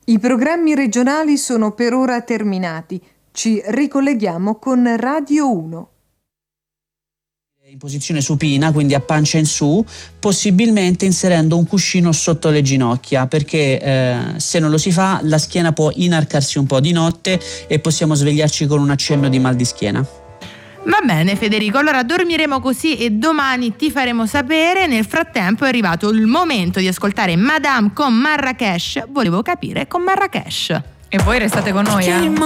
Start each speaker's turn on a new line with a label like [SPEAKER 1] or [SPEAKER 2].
[SPEAKER 1] I programmi regionali sono per ora terminati. Ci ricolleghiamo con Radio 1.
[SPEAKER 2] In posizione supina, quindi a pancia in su, possibilmente inserendo un cuscino sotto le ginocchia, perché se non lo si fa la schiena può inarcarsi un po' di notte e possiamo svegliarci con un accenno di mal di schiena.
[SPEAKER 3] Va bene Federico, allora dormiremo così e domani ti faremo sapere. Nel frattempo è arrivato il momento di ascoltare Madame con Marrakesh. Volevo capire con Marrakesh.
[SPEAKER 4] E voi restate con noi,